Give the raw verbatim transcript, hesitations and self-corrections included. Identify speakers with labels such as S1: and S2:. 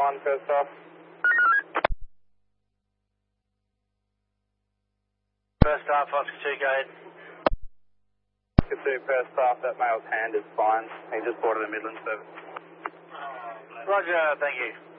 S1: one, first off.
S2: First half, Oscar two, go ahead.
S1: Oscar two, first half, that male's hand is fine. He just boarded a Midland service.
S2: Roger, thank you.